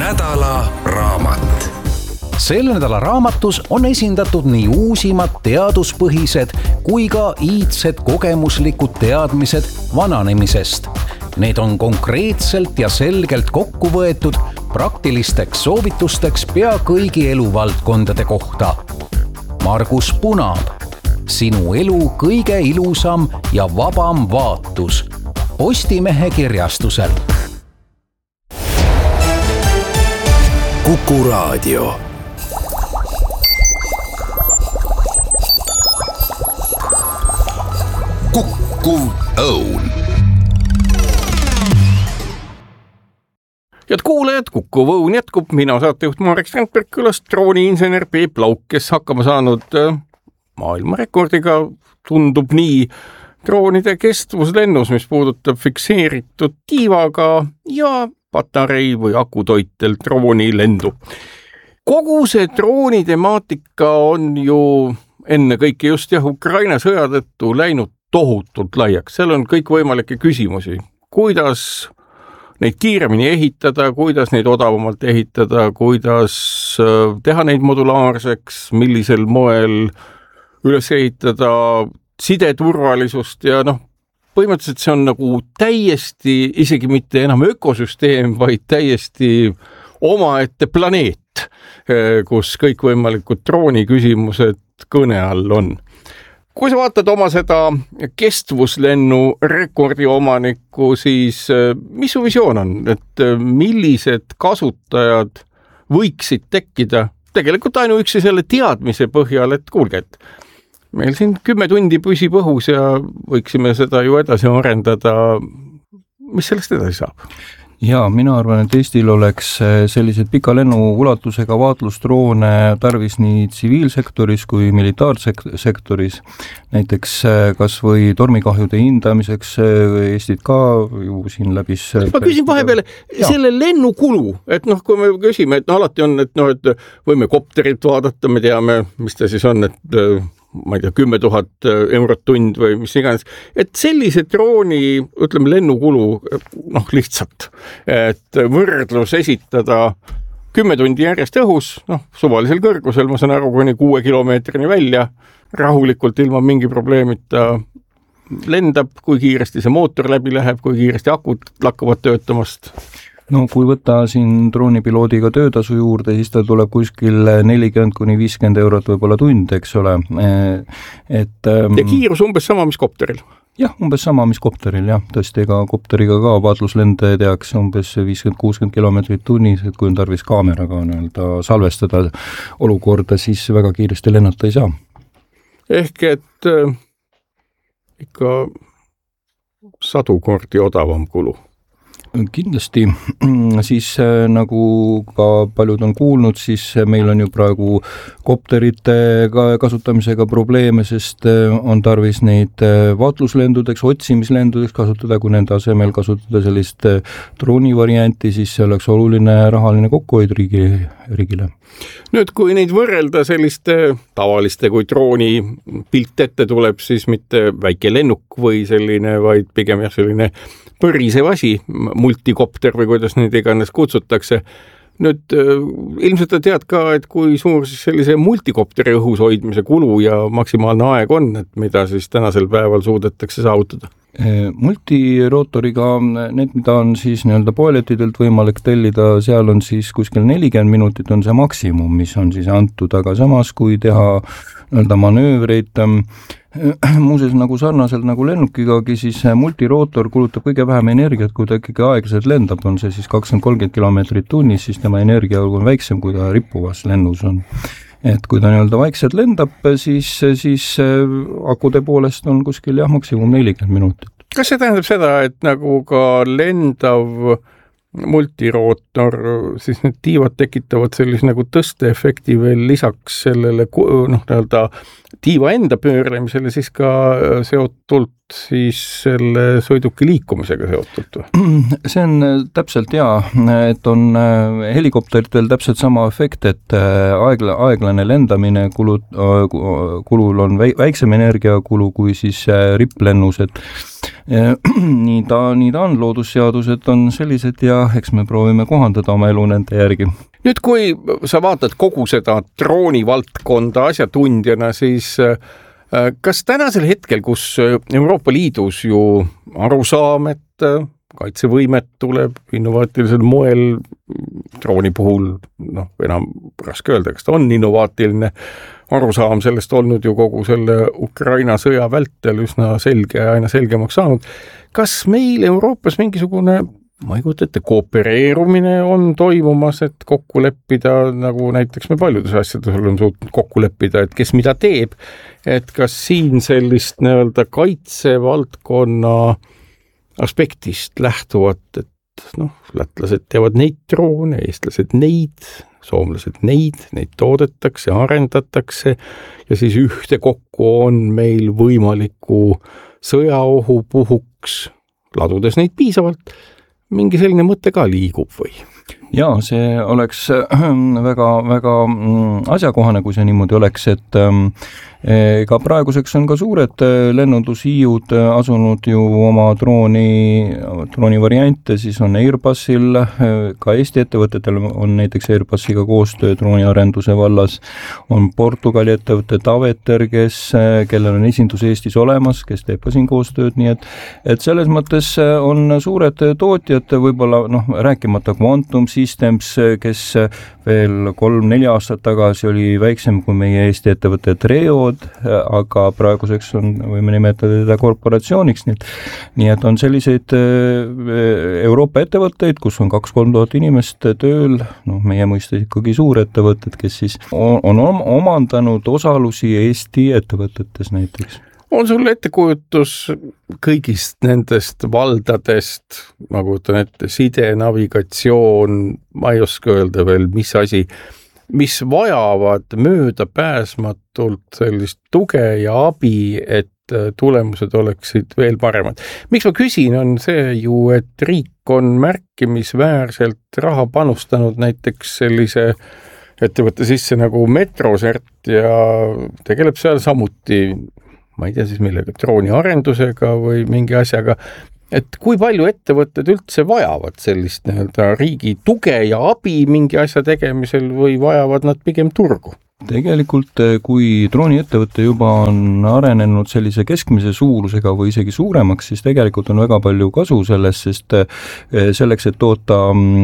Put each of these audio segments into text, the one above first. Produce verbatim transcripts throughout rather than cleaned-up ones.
nädala raamat. Selle nädala raamatus on esindatud nii uusimad teaduspõhised kui ka iidsed kogemuslikud teadmised vananemisest. Need on konkreetselt ja selgelt kokku võetud praktilisteks soovitusteks pea kõigi eluvaldkondade kohta. Margus Punaab, sinu elu kõige ilusam ja vabam vaatus. Postimehe kirjastusel. Kuku Raadio. Kukkuv õun. Head kuulajad, Kukkuv õun jätkub. Mina saatejuht Marek Strandberg, külast drooniinsener Peep Lauk, kes hakkama saanud maailmarekordiga, tundub nii, droonide kestvuslennus, mis puudutab fikseeritud tiivaga ja patarei või akutoitel drooni lendu. Kogu see drooni temaatika on ju enne kõike just jah Ukraina sõja tõttu läinud tohutult laiaks. Seal on kõik võimalikke küsimusi. Kuidas neid kiiremini ehitada, kuidas neid odavamalt ehitada, kuidas teha neid modulaarseks, millisel moel üles ehitada sideturvalisust ja noh, põhimõtteliselt see on nagu täiesti, isegi mitte enam ökosüsteem, vaid täiesti omaette planeet, kus kõik võimalikud drooni küsimused kõne all on. Kui sa vaatad oma seda kestvuslennu rekordi omanikku, siis mis su visioon on, et millised kasutajad võiksid tekkida tegelikult ainuüksi selle teadmise põhjal, et kuulge, et meil siin kümme tundi püsib õhus ja võiksime seda ju edasi arendada. Mis sellest edasi saab? Ja, mina arvan, et Eestil oleks sellised pika lennu ulatusega vaatlusdroone tarvis nii tsiviilsektoris kui militaarsektoris. Näiteks kas või tormikahjude hindamiseks Eestit ka ju siin läbis... Ma küsin vahepeale selle lennukulu, et noh, kui me küsime, et no, alati on, et, no, et võime kopterit vaadata, me teame, mis ta siis on, et ma ei tea, kümme tuhat eurot tund või mis iganes, et sellise drooni, ütleme, lennukulu, noh, lihtsalt, et võrdlus esitada kümme tundi järjest õhus, noh, suvalisel kõrgusel, ma saan aru, kuni kuue kilomeetrini välja, rahulikult ilma mingi probleemita lendab, kui kiiresti see mootor läbi läheb, kui kiiresti akud lakkavad töötamast. No kui võtta siin droonipiloodiga töötasu juurde, siis ta tuleb kuskil nelikümmend kuni viiskümmend eurot võib-olla tund, eks ole. Et, ja kiirus umbes sama, mis kopteril? Jah, umbes sama, mis kopteril, jah. Tõesti, ega kopteriga ka vaatluslende tehakse umbes viiskümmend kuuskümmend kilomeetrit tunnis, et kui on tarvis kaameraga nii-öelda salvestada olukorda, siis väga kiiresti lennata ei saa. Ehk et äh, ikka sadu kordi odavam kulu. Kindlasti, siis nagu ka paljud on kuulnud, siis meil on ju praegu kopterite kasutamisega probleeme, sest on tarvis neid vaatluslendudeks, otsimislendudeks kasutada, kui nende asemel kasutada sellist droonivarianti, siis see oleks oluline rahaline kokkuhoid riigi, riigile. Nüüd, kui neid võrrelda selliste tavaliste, kui drooni pilt ette tuleb, siis mitte väike lennuk või selline, vaid pigem jah, selline põrisev asi, multikopter või kuidas neid iganes kutsutakse. Nüüd ilmselt tead ka, et kui suur siis sellise multikopteri õhus hoidmise kulu ja maksimaalne aeg on, et mida siis tänasel päeval suudetakse saavutada? Multirootoriga, need, mida on siis nii-öelda poelettidelt võimalik tellida, seal on siis kuskil nelikümmend minutit on see maksimum, mis on siis antud, aga samas kui teha nii-öelda manöövreid, muuseas nagu sarnaselt nagu lennukigagi, siis multirootor kulutab kõige vähem energiat, kui ta ikkagi aeglaselt lendab, on see siis kakskümmend kolmkümmend kilomeetrit tunnis, siis tema energia on väiksem, kui ta rippuvas lennus on. Et kui ta nii-öelda vaikselt lendab, siis, siis akude poolest on kuskil jah, maksimum nelikümmend minutit. Kas see tähendab seda, et nagu ka lendav multirootor, siis need tiivad tekitavad sellise nagu tõsteefekti veel lisaks sellele noh, nii-öelda tiiva enda pöörlemisele, siis ka seotult siis selle sõiduki liikumisega seotud? See on täpselt hea, et on helikopteritel täpselt sama efekt, et aegla, aeglane lendamine kulu, kulul on väiksem energiakulu kui siis ripplennus, et nii ta, nii ta on, loodusseadused on sellised ja eks me proovime kohandada oma elu nende järgi. Nüüd, kui sa vaatad kogu seda droonivaldkonda asjatundjana, siis kas tänasel hetkel, kus Euroopa Liidus ju aru saam, et kaitsevõimet tuleb innovaatilisel moel drooni puhul, noh, enam raske öelda, kas ta on innovaatiline, arusaam sellest olnud ju kogu selle Ukraina sõja vältel üsna selge ja aina selgemaks saanud. Kas meil Euroopas mingisugune, ma ei kujuta ette, koopereerumine on toimumas, et kokku leppida, nagu näiteks me paljudes asjades oleme suutnud kokku leppida, et kes mida teeb, et kas siin sellist nii-öelda kaitsevaldkonna aspektist lähtuvat, et noh, lätlased teevad neid droone, eestlased neid, soomlased neid, neid toodetakse, arendatakse ja siis ühte kokku on meil võimaliku sõjaohu puhuks, ladudes neid piisavalt, mingi selline mõte ka liigub või? Jaa, see oleks väga, väga asjakohane, kui see niimoodi oleks, et ka praeguseks on ka suured lennundushiiud asunud ju oma drooni, drooni variante, siis on Airbusil, ka Eesti ettevõtetel on näiteks Airbusiga koostöö drooniarenduse vallas, on Portugali ettevõte Taveter, kes, kellel on esindus Eestis olemas, kes teeb ka siin koostööd, nii et, et selles mõttes on suured tootjad, võib-olla noh, rääkimata Quantum Systems, kes veel kolm-neli aastat tagasi oli väiksem kui meie Eesti ettevõte Treod, aga praeguseks on, võime nimetada teda korporatsiooniks, nii et, nii et on selliseid Euroopa ettevõtteid, kus on kaks-kolm tuhat inimest tööl, noh, meie mõistes ikkagi suurettevõtted, kes siis on, on omandanud osalusi Eesti ettevõtetes näiteks. On sul ettekujutus kõigist nendest valdadest, ma kujutan ette, side, navigatsioon, ma ei oska öelda veel, mis asi, mis vajavad möödapääsmatult sellist tuge ja abi, et tulemused oleksid veel paremad. Miks ma küsin, on see ju, et riik on märkimisväärselt raha panustanud näiteks sellise ettevõtte sisse nagu Metrosert ja tegeleb seal samuti, ma ei tea siis millega, drooniarendusega või mingi asjaga, et kui palju ettevõtted üldse vajavad sellist nii-öelda riigi tuge ja abi mingi asja tegemisel või vajavad nad pigem turgu? Tegelikult, kui drooniettevõte juba on arenenud sellise keskmise suurusega või isegi suuremaks, siis tegelikult on väga palju kasu sellest, sest selleks, et toota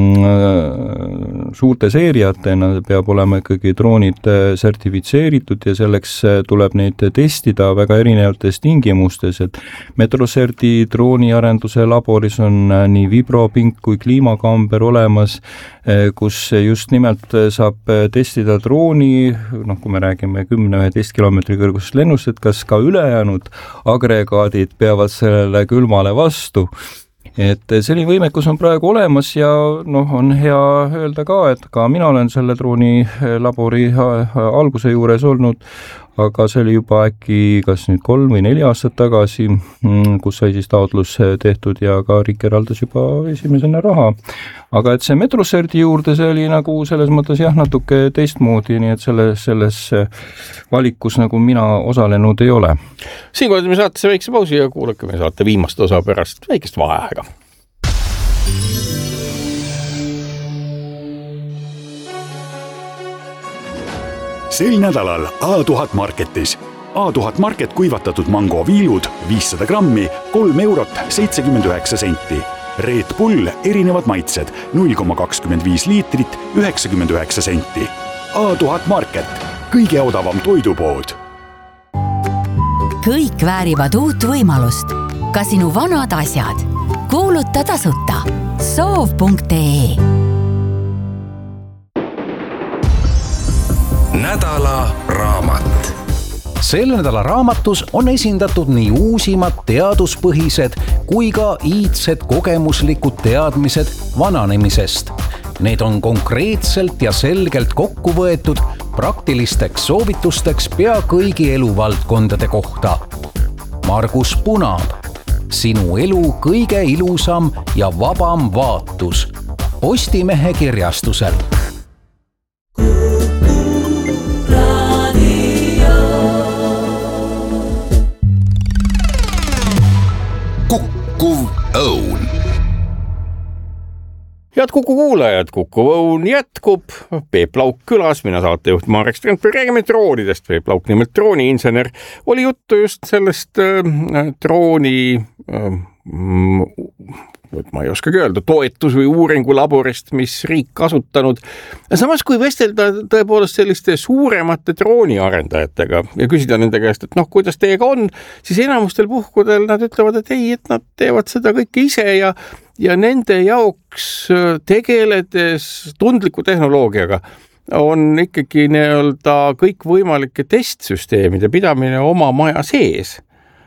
suurte seeriatena, peab olema ikkagi droonid sertifitseeritud ja selleks tuleb neid testida väga erinevates tingimustes, et Metroserti drooniarenduse laboris on nii vibropink kui kliimakamber olemas, kus just nimelt saab testida drooni, noh, kui me räägime kümne-üheteist kilomeetri kõrgusest lennust, et kas ka ülejäänud agregaadid peavad sellele külmale vastu. Et selline võimekus on praegu olemas ja noh, on hea öelda ka, et ka mina olen selle drooni labori alguse juures olnud, aga see oli juba äkki kas nüüd kolm või neli aastat tagasi, kus sai siis taotlus tehtud ja ka riik eraldas juba esimesena raha. Aga et see Metroserti juurde, see oli nagu selles mõttes jah, natuke teistmoodi, nii et selles, selles valikus nagu mina osalenud ei ole. Siinkohal me saate väikse pausi ja kuulake me saate viimast osa pärast väikest vaheaega. Sel nädalal A tuhat Marketis. A tuhat Market kuivatatud mango viilud viissada grammi, kolm eurot seitsekümmend üheksa senti. Red Bull erinevad maitsed, null koma kakskümmend viis liitrit, üheksakümmend üheksa senti. A tuhat Market, kõige odavam toidupood. Kõik väärivad uut võimalust. Ka sinu vanad asjad. Kuuluta tasuta. soov punkt ee Nädala raamat. Selle nädala raamatus on esindatud nii uusimad teaduspõhised kui ka iidsed kogemuslikud teadmised vananemisest. Need on konkreetselt ja selgelt kokku võetud praktilisteks soovitusteks pea kõigi eluvaldkondade kohta. Margus Punab. Sinu elu kõige ilusam ja vabam vaatus. Postimehe kirjastusel. Kukkuv õun. Head Kuku kuulajad, Kukkuv õun jätkub. Peep Lauk külas, mina saatejuht Marek Strandberg, räägime droonidest. Peep Lauk, nimelt drooniinsener. Oli juttu just sellest äh, drooni äh, ma ei oskagi öelda, toetus- või uuringulaborist, mis riik kasutanud. Samas, kui vestelda tõepoolest selliste suuremate drooniarendajatega ja küsida nende käest, et noh, kuidas teiega on, siis enamustel puhkudel nad ütlevad, et ei, et nad teevad seda kõike ise ja, ja nende jaoks tegeledes tundliku tehnoloogiaga on ikkagi nii-öelda kõikvõimalike testsüsteemide pidamine oma maja sees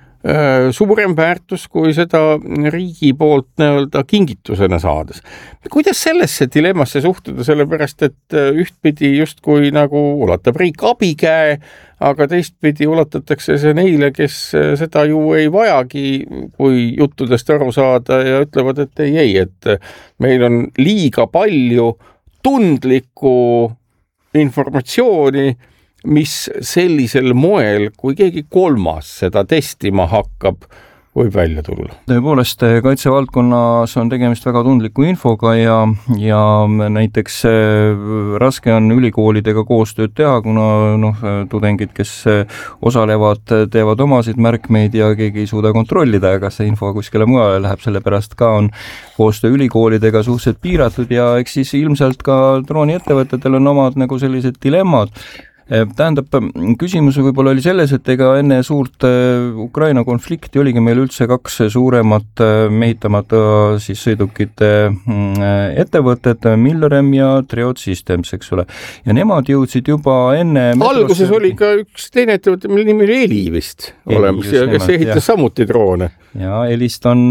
suurem väärtus kui seda riigi poolt nii-öelda kingitusena saades. Kuidas sellesse dilemmasse suhtuda, sellepärast et ühtpidi justkui nagu ulatab riik abikäe, aga teistpidi ulatatakse see neile, kes seda ju ei vajagi, kui juttudest aru saada ja ütlevad, et ei, ei, et meil on liiga palju tundlikku informatsiooni, mis sellisel moel, kui keegi kolmas seda testima hakkab, võib välja tulla. Tõepoolest, kaitsevaldkonnas on tegemist väga tundliku infoga ja, ja näiteks raske on ülikoolidega koostööd teha, kuna noh, tudengid, kes osalevad, teevad omasid märkmeid ja keegi ei suuda kontrollida, kas see info kuskile mujale läheb, sellepärast ka on koostöö ülikoolidega suhteliselt piiratud ja eks siis ilmselt ka drooniettevõtetel on omad nagu sellised dilemmad. Tähendab, küsimus võib-olla oli selles, et ega enne suurt Ukraina konflikti oligi meil üldse kaks suuremat mehitamata siis sõidukite ettevõtted, Milrem ja Triot Systems, eks ole. Ja nemad jõudsid juba enne... Alguses metrosse... oli ka üks teine ettevõte, mille nimi oli Eli vist olemas, ja kes ehitas ja. samuti droone. Ja Elist on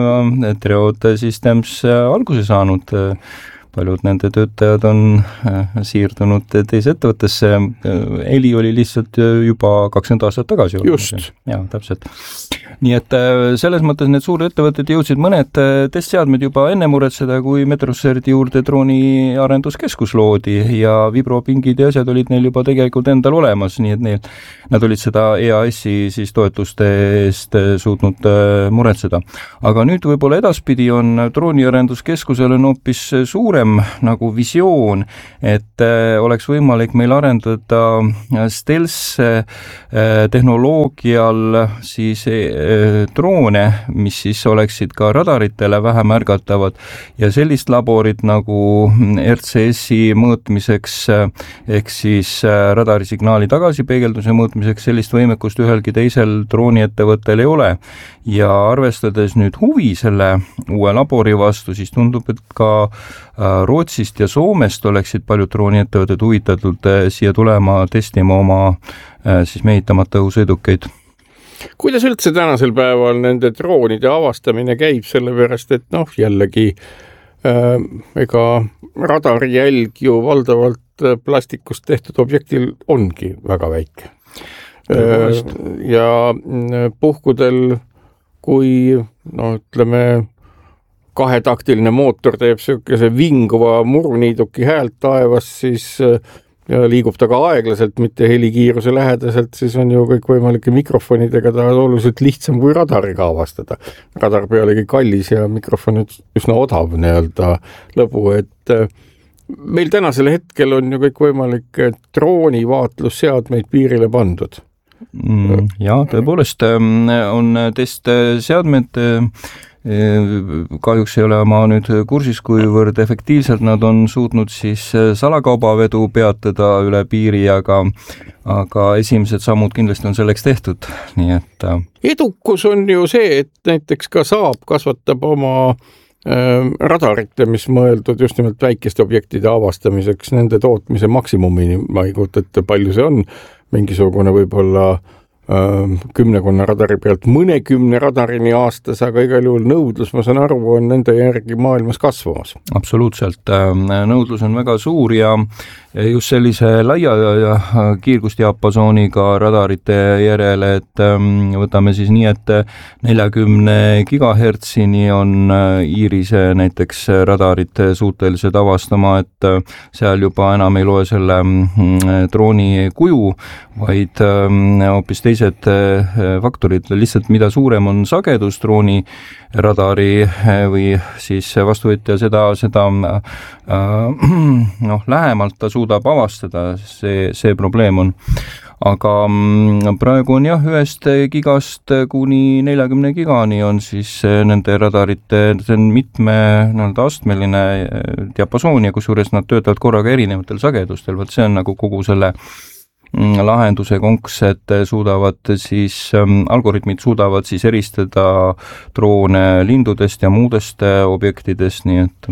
Triot Systems alguse saanud. Paljud nende töötajad on siirdunud teise ettevõttesse. Eli oli lihtsalt juba kakskümmend aastat tagasi. Just. Ja, täpselt. Nii et selles mõttes need suured ettevõtted jõudsid mõned testseadmed juba enne muretseda, kui Metroserti juurde drooni arenduskeskus loodi ja vibropingid ja asjad olid neil juba tegelikult endal olemas, nii et neil, nad olid seda E A S-i siis toetuste eest suutnud muretseda. Aga nüüd võib-olla edaspidi on drooni arenduskeskusel on hoopis suurem nagu visioon, et oleks võimalik meil arendada stealth tehnoloogial siis droone, mis siis oleksid ka radaritele vähe märgatavad ja sellist laborit nagu R C S-i mõõtmiseks ehk siis radarisignaali tagasipeegelduse mõõtmiseks sellist võimekust ühelgi teisel drooniettevõttel ei ole. Ja arvestades nüüd huvi selle uue labori vastu, siis tundub, et ka Rootsist ja Soomest oleksid paljud drooniettevõtted huvitatud siia tulema testima oma siis mehitamata õhusõidukeid. Kuidas üldse tänasel päeval nende droonide avastamine käib, sellepärast, et noh, jällegi äh, ega radarijälg ju valdavalt plastikust tehtud objektil ongi väga väike. Äh, ja puhkudel, kui no ütleme, kahetaktiline mootor teeb selline vinguva muruniiduki häält taevas, siis ja liigub ta ka aeglaselt, mitte helikiiruse lähedaselt, siis on ju kõik võimalike mikrofonidega ta oluliselt lihtsam kui radariga avastada. Radar pealegi kallis ja mikrofon üsna odav nii-öelda lõbu, et meil tänasel hetkel on ju kõik võimalik drooni vaatlusseadmeid piirile pandud. Mm, ja, tõepoolest on testseadmed kahjuks ei ole ma nüüd kursis, kuivõrd efektiivselt nad on suutnud siis salakaubavedu peatada üle piiri, aga, aga esimesed sammud kindlasti on selleks tehtud. Nii et... Edukus on ju see, et näiteks ka Saab kasvatab oma äh, radarite, mis mõeldud just nimelt väikeste objektide avastamiseks, nende tootmise maksimumini, ma ei kujuta ette, palju see on, mingisugune võib-olla kümnekonna radari pealt mõnekümne radarini aastas, aga igal juhul nõudlus, ma saan aru, on nende järgi maailmas kasvamas. Absoluutselt, nõudlus on väga suur ja just sellise laia kiirgusdiapasooniga radarite järele, et võtame siis nii, et neljakümne gigahertsini on Iirise näiteks radarid suutelised avastama, et seal juba enam ei loe selle drooni kuju, vaid hoopis teised faktorid, lihtsalt mida suurem on sagedus drooni radari või siis vastuvõtja seda, seda noh, lähemalt ta suudab avastada, see, see probleem on. Aga praegu on jah, ühest gigast kuni neljakümne gigani on siis nende radarite, see on mitme nii-öelda astmeline diapasoon ja kusjuures nad töötavad korraga erinevatel sagedustel, võt see on nagu kogu selle lahenduse konks, et suudavad siis, algoritmid suudavad siis eristada droone lindudest ja muudest objektidest, nii et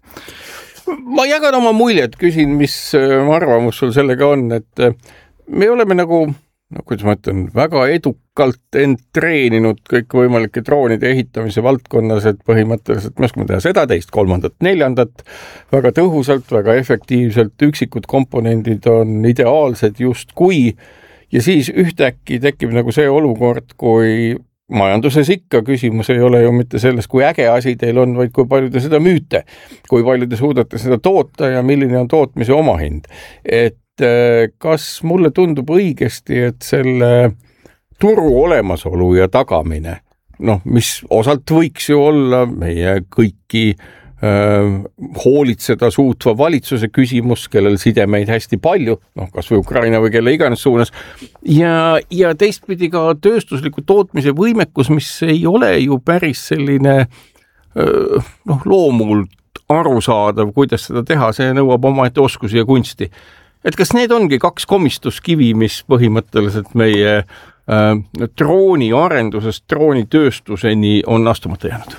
ma jagan oma muljet, küsin, mis arvamus sul sellega on, et me oleme nagu, no kuidas ma ütlen, väga edukalt end treeninud kõik võimalike droonide ehitamise valdkonnas, et põhimõtteliselt me oskame teha seda, teist, kolmandat, neljandat, väga tõhusalt, väga efektiivselt, üksikud komponendid on ideaalsed just kui, ja siis ühtäkki tekib nagu see olukord, kui majanduses ikka küsimus ei ole ju mitte selles, kui äge asi teil on, vaid kui palju te seda müüte, kui palju te suudate seda toota ja milline on tootmise omahind. Et kas mulle tundub õigesti, et selle turu olemasolu ja tagamine, noh, mis osalt võiks ju olla meie kõiki äh, hoolitseda suutva valitsuse küsimus, kellel sidemeid hästi palju, noh, kas või Ukraina või kelle iganes suunas, ja, ja teistpidi ka tööstusliku tootmise võimekus, mis ei ole ju päris selline äh, noh, loomult arusaadav, kuidas seda teha, see nõuab omaette oskusi ja kunsti. Et kas need ongi kaks komistuskivi, mis põhimõtteliselt meie äh, drooni arendusest drooni tööstuseni on astumata jäänud?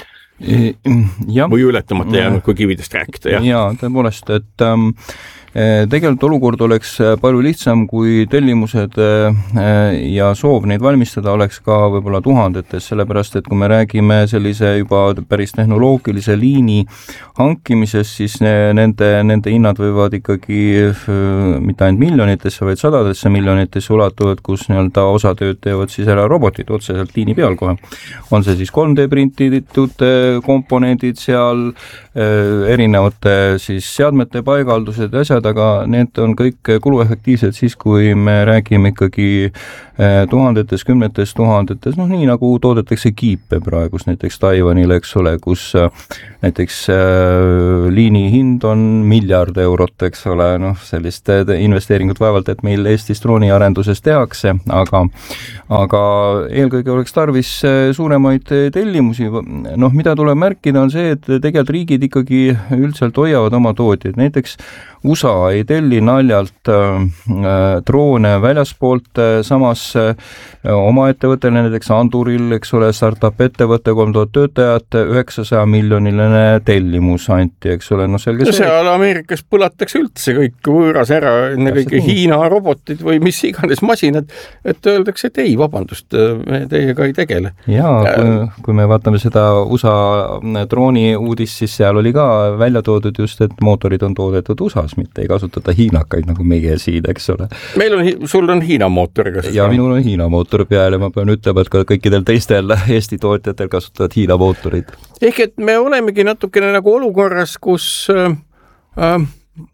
Ja. Või ületamata jäänud, kui kividest rääkida? Ja, ja tõepoolest, et ähm, tegelikult olukord oleks palju lihtsam, kui tellimused ja soov neid valmistada oleks ka võib-olla tuhandetes, sellepärast et kui me räägime sellise juba päris tehnoloogilise liini hankimisest, siis nende, nende hinnad võivad ikkagi mitte ainult miljonitesse, vaid sadadesse miljonitesse ulatuvad, kus nii-öelda osa tööd teevad siis ära robotid otseselt liini peal kohe. On see siis kolm D printitud komponendid seal, erinevate siis seadmete paigaldused ja asjad, aga need on kõik kuluefektiivsed siis, kui me räägime ikkagi tuhandetes, kümnetes tuhandetes, noh nii nagu toodetakse kiipe praegus näiteks Taiwanile, eks ole, kus näiteks liini hind on miljard eurot, eks ole, noh sellist investeeringut vaevalt, et meil Eestis drooniarenduses tehakse, aga, aga eelkõige oleks tarvis suuremaid tellimusi, noh mida tuleb märkida on see, et tegelikult riigid ikkagi üldiselt hoiavad oma tootjaid, näiteks U S A ei telli naljalt äh, droone väljaspoolt, äh, samas äh, oma ettevõttele, näiteks Anduril, eks ole, startup ettevõtte kolm tuhat töötajat, üheksasaja miljoniline tellimus anti, eks ole, no selge see. Seal Ameerikas põlatakse üldse kõik võõras ära, enne kõike Hiina robotid või mis iganes masinad, et öeldakse, et ei, vabandust, me teiega ei tegele. Jaa, kui, kui me vaatame seda U S A drooni uudist, siis seal oli ka välja toodud just, et mootorid on toodetud U S A-s, mitte ei kasutata hiinakaid nagu meie siin, eks ole. Meil on, sul on Hiina mootor ka. Ja minul on Hiina mootor peal ja ma pean ütlema, et ka kõikidel teistel Eesti tootjatel kasutavad Hiina mootorid. Ehk et me olemegi natukene nagu olukorras, kus äh,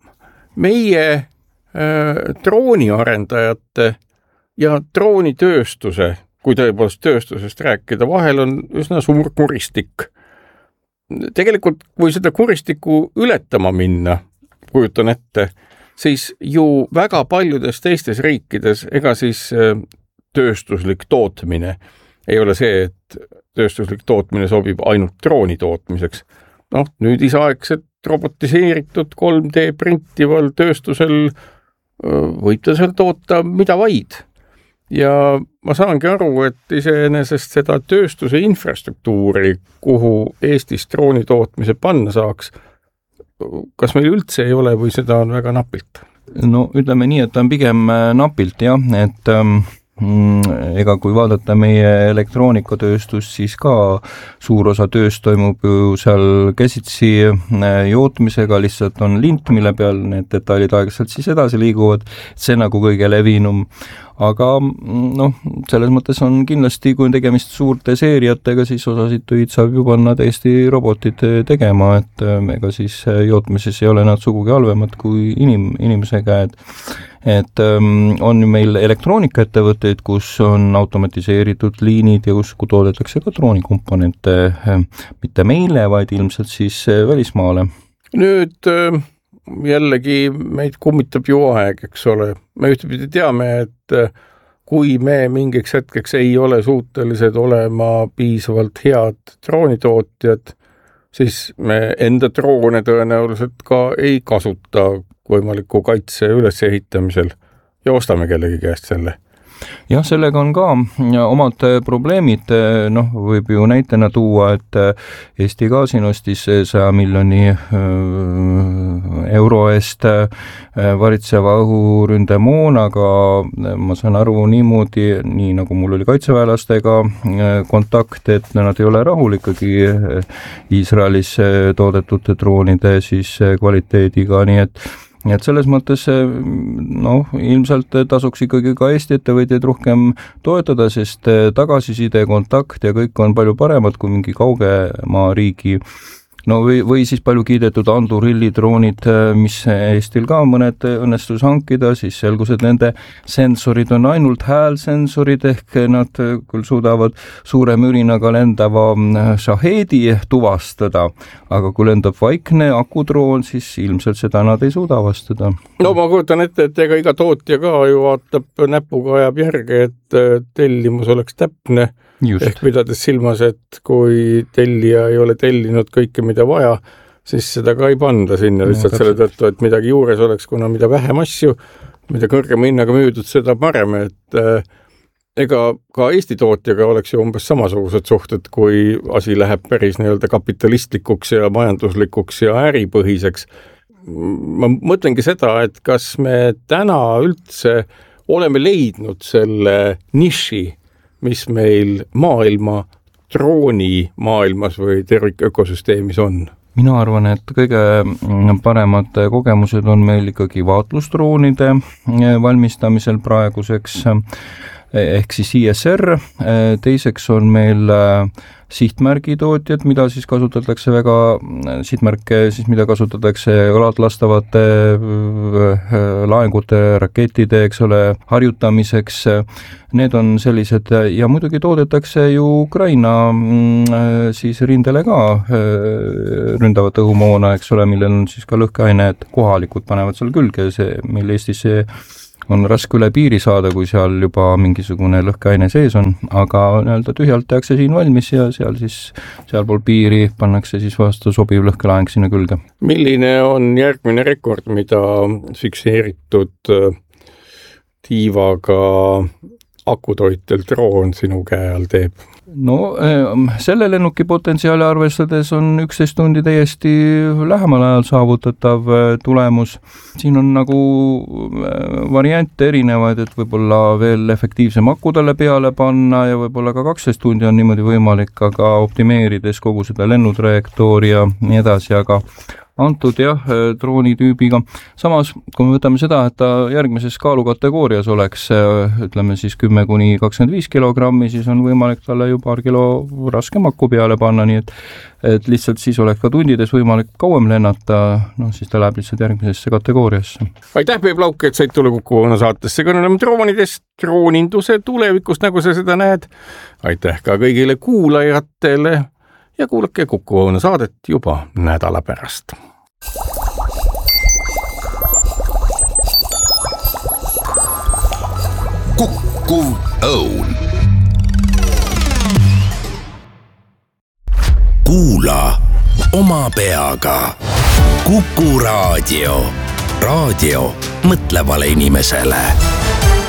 meie äh, drooniarendajate ja droonitööstuse, kui tõepoolest tööstusest rääkida, vahel on üsna suur kuristik. Tegelikult, kui seda kuristiku ületama minna, kujutan ette, siis ju väga paljudes teistes riikides, ega siis tööstuslik tootmine ei ole see, et tööstuslik tootmine sobib ainult drooni tootmiseks. Noh, nüüd isaegset robotiseeritud kolm D printival tööstusel võib ta seal toota mida vaid. Ja ma saangi aru, et iseenesest seda tööstuse infrastruktuuri, kuhu Eestis drooni tootmise panna saaks, kas meil üldse ei ole või seda on väga napilt? No ütleme nii, et on pigem napilt jah, et ähm, ega kui vaadata meie elektroonikatööstust, siis ka suur osa tööst toimub ju seal käsitsi jootmisega, lihtsalt on lint, mille peal need detailid aeglaselt siis edasi liiguvad, see nagu kõige levinum. Aga noh, selles mõttes on kindlasti, kui on tegemist suurte seeriatega, siis osasid töid saab ju panna täiesti robotid tegema, et ega siis jootmises ei ole nad sugugi halvemad kui inim, inimese käed. Et on meil elektroonikaettevõtteid, kus on automatiseeritud liinid ja kus toodetakse ka droonikomponente mitte meile, vaid ilmselt siis välismaale. Nüüd jällegi meid kummitab ju aeg, eks ole. Me ühtepidi teame, et kui me mingiks hetkeks ei ole suutelised olema piisavalt head droonitootjad, siis me enda droone tõenäoliselt ka ei kasuta võimaliku kaitse ülesehitamisel ja ostame kellegi käest selle. Jah, sellega on ka omad probleemid, noh, võib ju näitena tuua, et Eesti Gaasin ostis saja miljoni euro eest varitseva õhuründemoon, aga ma saan aru niimoodi, nii nagu mul oli kaitseväelastega kontakt, et nad ei ole rahul ikkagi Iisraelis toodetud droonide siis kvaliteediga, nii et Nii et selles mõttes noh, ilmselt tasuks ikkagi ka Eesti ettevõtjaid rohkem toetada, sest tagasiside, kontakt ja kõik on palju paremad kui mingi kaugema riigi. No või, või siis palju kiidetud Andurilli droonid, mis Eestil ka mõned õnnestus hankida, siis selgus, et nende sensorid on ainult häälsensorid, ehk nad küll suudavad suure mürinaga lendava Shahedi tuvastada, aga kui lendab vaikne akudroon, siis ilmselt seda nad ei suuda avastada. No ma kujutan ette, et ega iga tootja ka ju vaatab näpuga ajab järge, et tellimus oleks täpne. Just. Ehk pidades silmas, et kui tellija ei ole tellinud kõike, mida vaja, siis seda ka ei panda sinna lihtsalt selle tõttu, et midagi juures oleks, kuna mida vähem asju, mida kõrgema hinnaga müüdud, seda parem, et äh, ega ka Eesti tootjaga oleks ju umbes samasugused suhted, kui asi läheb päris nii-öelda kapitalistlikuks ja majanduslikuks ja äripõhiseks. Ma mõtlengi seda, et kas me täna üldse oleme leidnud selle niši, mis meil maailma drooni maailmas või tervikökosüsteemis on? Mina arvan, et kõige paremad kogemused on meil ikkagi vaatlusdroonide valmistamisel praeguseks, ehk siis I S R, teiseks on meil sihtmärgitootjad, mida siis kasutatakse väga, sihtmärke siis mida kasutatakse lastavate laengute, rakettide, eks ole, harjutamiseks. Need on sellised ja muidugi toodetakse ju Ukraina siis rindele ka ründavat õhumoona, eks ole, millel on siis ka lõhkeaine, et kohalikud panevad seal külge, see meil Eestis see on raske üle piiri saada, kui seal juba mingisugune lõhkeaine sees on, aga nii-öelda tühjalt tehakse siin valmis ja seal siis sealpool piiri pannakse siis vastu sobiv lõhkelaeng sinna külge. Milline on järgmine rekord, mida fikseeritud tiivaga akutoitel droon sinu käe all teeb? No selle lennuki potentsiaali arvestades on üksteist tundi täiesti lähemal ajal saavutatav tulemus. Siin on nagu variante erinevaid, et võib-olla veel efektiivsem aku talle peale panna ja võib-olla ka kaksteist tundi on niimoodi võimalik, aga optimeerides kogu seda lennutrajektoori ja nii edasi, aga antud jah, droonitüübiga. Samas, kui me võtame seda, et ta järgmises kaalukategoorias oleks, ütleme siis kümme kuni kakskümmend viis kilogrammi, siis on võimalik talle ju paar kilo raskem aku peale panna, nii et, et lihtsalt siis oleks ka tundides võimalik kauem lennata, noh siis ta läheb lihtsalt järgmisesse kategooriasse. Aitäh, Peep Lauk, et said tule Kuku-Õuna saatesse kõnelema droonidest, drooninduse tulevikust, nagu sa seda näed. Aitäh ka kõigile kuulajatele ja kuulake Kuku-Õuna saadet juba nädala pärast. Kuku-Õun. Kuula oma peaga. Kuku Raadio. Raadio mõtlevale inimesele.